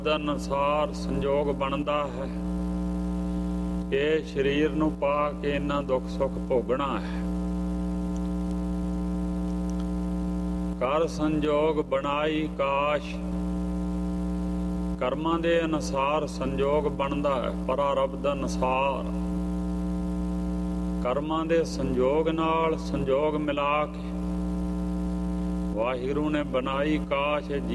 ਦਾ ਅਨੁਸਾਰ ਸੰਜੋਗ ਬਣਦਾ ਹੈ। ਇਹ ਸਰੀਰ ਨੂੰ ਪਾ ਕੇ ਇਹਨਾਂ ਦੁੱਖ ਸੁੱਖ ਭੋਗਣਾ ਹੈ। ਕਰ ਸੰਜੋਗ ਬਣਾਈ ਕਾਸ਼, ਕਰਮਾਂ ਦੇ ਅਨੁਸਾਰ ਸੰਜੋਗ ਬਣਦਾ ਹੈ। ਪਰਾਰਬਧ ਅਨੁਸਾਰ ਕਰਮਾਂ ਦੇ ਸੰਜੋਗ ਨਾਲ ਸੰਜੋਗ ਮਿਲਾ ਕੇ ਵਾਹਿਗੁਰੂ ਨੇ ਬਣਾਈ ਕਾਸ਼।